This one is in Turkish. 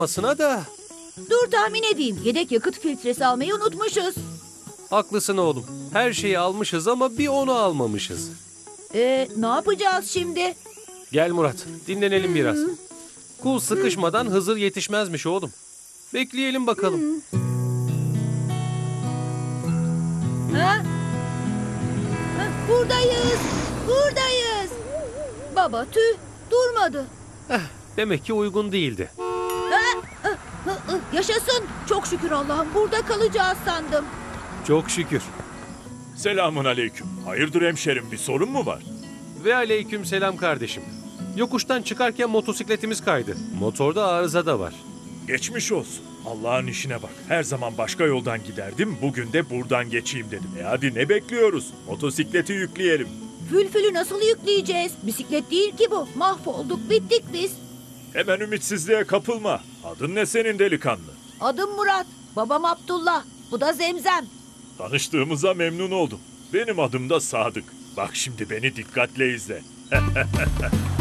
Aslında da Dur tahmin edeyim. Yedek yakıt filtresi almayı unutmuşuz. haklısın oğlum. Her şeyi almışız ama bir onu almamışız. Ne yapacağız şimdi? Gel Murat, dinlenelim biraz. Kul sıkışmadan Hızır yetişmezmiş oğlum. Bekleyelim bakalım. Ha? Ha, buradayız. Buradayız. Baba tüh durmadı. Demek ki uygun değildi. Yaşasın. Çok şükür Allah'ım burada kalacağız sandım. Çok şükür. Selamun aleyküm. Hayırdır hemşerim, bir sorun mu var? Ve aleyküm selam kardeşim. Yokuştan çıkarken motosikletimiz kaydı. Motorda arıza da var. Geçmiş olsun. Allah'ın işine bak. Her zaman başka yoldan giderdim. Bugün de buradan geçeyim dedim. Hadi ne bekliyoruz? Motosikleti yükleyelim. Fülfülü nasıl yükleyeceğiz? Bisiklet değil ki bu. Mahvolduk bittik biz. Hemen ümitsizliğe kapılma. Adın ne senin delikanlı? Adım Murat. Babam Abdullah. Bu da Zemzem. Tanıştığımıza memnun oldum. Benim adım da Sadık. Bak şimdi beni dikkatle izle.